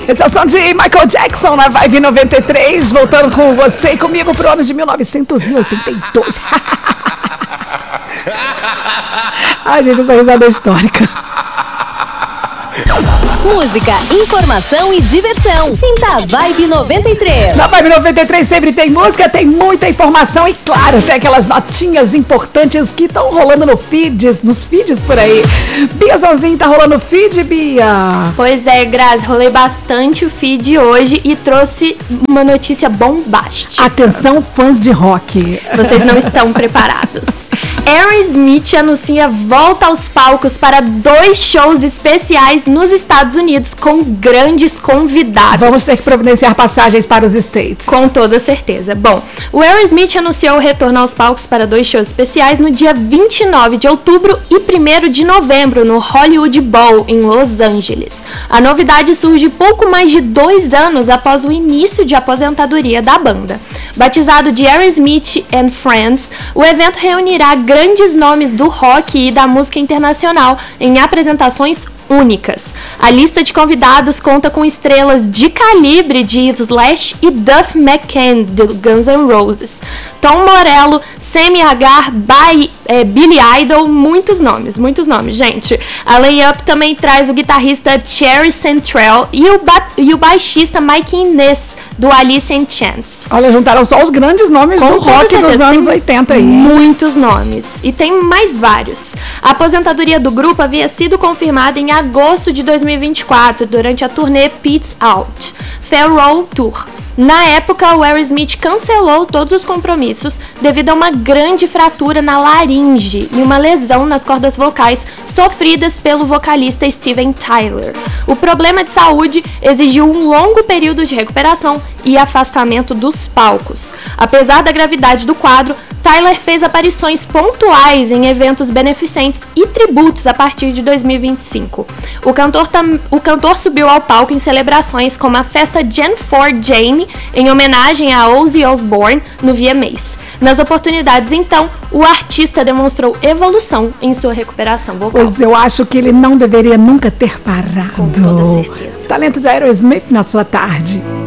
Esse é o som de Michael Jackson na Vibe 93, voltando com você e comigo pro ano de 1982. Ai, gente, essa risada é histórica. Música, informação e diversão. Sinta a Vibe 93. Na Vibe 93 sempre tem música, tem muita informação e, claro, tem aquelas notinhas importantes que estão rolando nos feeds por aí. Bia Zonzinho, tá rolando o feed, Bia? Pois é, Grazi, rolei bastante o feed hoje e trouxe uma notícia bombástica. Atenção, fãs de rock. Vocês não estão preparados. Aerosmith anuncia volta aos palcos para 2 shows especiais nos Estados Unidos com grandes convidados. Vamos ter que providenciar passagens para os States. Com toda certeza. Bom, o Aerosmith anunciou o retorno aos palcos para 2 shows especiais no dia 29 de outubro e 1º de novembro no Hollywood Bowl, em Los Angeles. A novidade surge pouco mais de 2 anos após o início de aposentadoria da banda. Batizado de Aerosmith and Friends, o evento reunirá grandes nomes do rock e da música internacional em apresentações únicas. A lista de convidados conta com estrelas de calibre de Slash e Duff McKagan, do Guns N' Roses, Tom Morello, Sammy Hagar, Billy Idol, muitos nomes, gente. A line-up também traz o guitarrista Cherry Central e o baixista Mike Inez, do Alice in Chains. Olha, juntaram só os grandes nomes do rock dos anos 80 aí. Muitos nomes. E tem mais vários. A aposentadoria do grupo havia sido confirmada em agosto de 2024, durante a turnê Pete's Out Farewell Tour. Na época, o Aerosmith cancelou todos os compromissos devido a uma grande fratura na laringe e uma lesão nas cordas vocais sofridas pelo vocalista Steven Tyler. O problema de saúde exigiu um longo período de recuperação e afastamento dos palcos. Apesar da gravidade do quadro, Tyler fez aparições pontuais em eventos beneficentes e tributos a partir de 2025. O cantor subiu ao palco em celebrações como a festa Jan for Jane, em homenagem a Ozzy Osbourne, no VMAs. Nas oportunidades, então, o artista demonstrou evolução em sua recuperação vocal. Pois eu acho que ele não deveria nunca ter parado. Com toda certeza. Talento de Aerosmith na sua tarde.